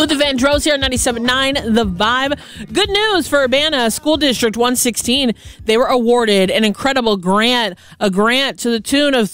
Luther Vandross here on 97.9 The Vibe. Good news for Urbana School District 116. They were awarded an incredible grant, a grant to the tune of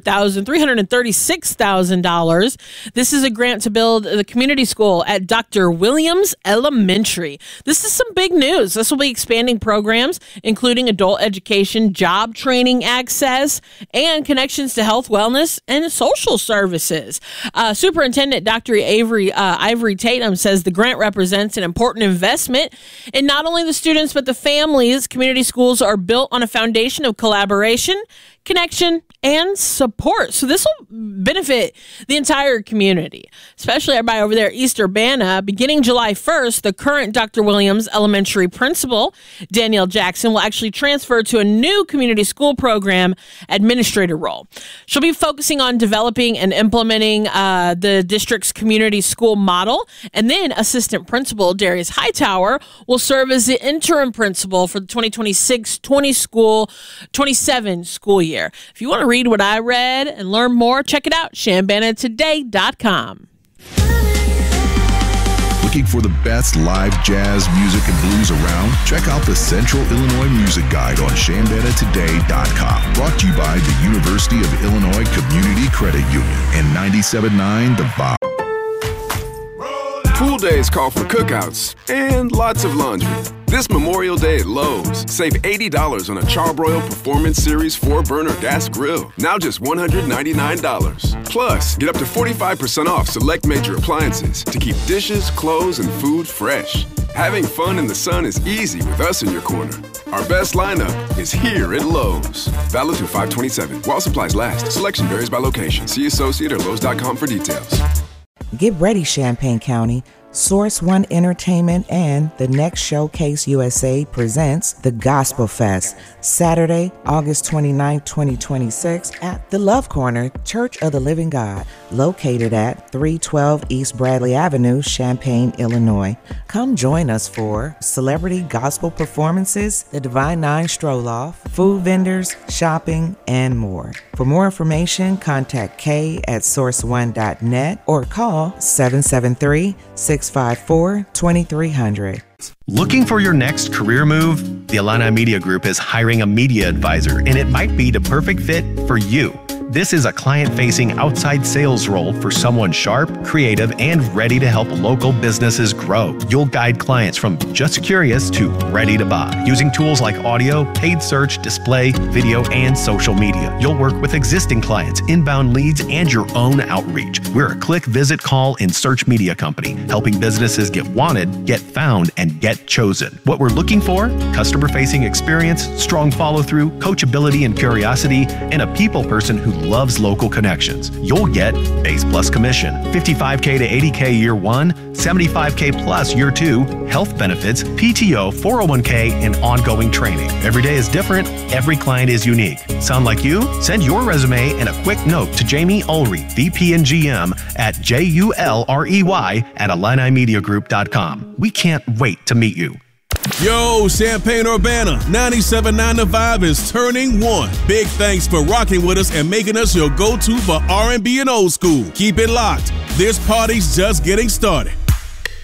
$336,000. This is a grant to build the community school at Dr. Williams Elementary. This is some big news. This will be expanding programs, including adult education, job training access, and connections to health, wellness, and social services. Superintendent Dr. Ivory Tatum says the grant represents an important investment in not only the students but the families. Community schools are built on a foundation of collaboration, connection, and support. So this will benefit the entire community, especially everybody over there at East Urbana. Beginning July 1st, the current Dr. Williams Elementary principal, Danielle Jackson, will actually transfer to a new community school program administrator role. She'll be focusing on developing and implementing the district's community school model. And then assistant principal Darius Hightower will serve as the interim principal for the 2026-27 school year. If you want to read what I read and learn more, check it out, ShanBannonToday.com. Looking for the best live jazz music and blues around? Check out the Central Illinois Music Guide on ShanBannonToday.com. Brought to you by the University of Illinois Community Credit Union and 97.9 The Vibe. Pool days call for cookouts and lots of laundry. This Memorial Day at Lowe's, save $80 on a Charbroil Performance Series 4-burner gas grill. Now just $199. Plus, get up to 45% off select major appliances to keep dishes, clothes, and food fresh. Having fun in the sun is easy with us in your corner. Our best lineup is here at Lowe's. Valid through 5/27. While supplies last. Selection varies by location. See associate or Lowe's.com for details. Get ready, Champaign County. Source One Entertainment and The Next Showcase USA presents the Gospel Fest, Saturday, August 29, 2026, at the Love Corner, Church of the Living God, located at 312 East Bradley Avenue, Champaign, Illinois. Come join us for celebrity gospel performances, the Divine Nine Stroll-Off, food vendors, shopping, and more. For more information, contact Kay at sourceone.net or call 773-654-2300. Looking for your next career move? The Illini Media Group is hiring a media advisor, and it might be the perfect fit for you. This is a client-facing outside sales role for someone sharp, creative, and ready to help local businesses grow. You'll guide clients from just curious to ready to buy, using tools like audio, paid search, display, video, and social media. You'll work with existing clients, inbound leads, and your own outreach. We're a click, visit, call, and search media company, helping businesses get wanted, get found, and get chosen. What we're looking for? Customer-facing experience, strong follow-through, coachability and curiosity, and a people person who loves local connections. You'll get base plus commission, $55K to $80K year 1, $75K plus year 2, health benefits, PTO, 401K, and ongoing training. Every day is different. Every client is unique. Sound like you? Send your resume and a quick note to Jamie Ulrey, VP and GM at JULREY@IlliniMediaGroup.com. We can't wait to meet you. Yo, Champaign Urbana, 97.9 The Vibe is turning 1. Big thanks for rocking with us and making us your go-to for R&B and old school. Keep it locked. This party's just getting started.